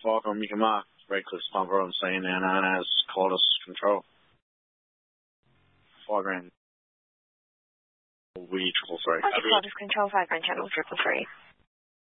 Falcon, you can mark Redcliffe Stomper on scene now known as Cordis Control. 5 grand. We 333. Cordis Control, 5 grand channel 333.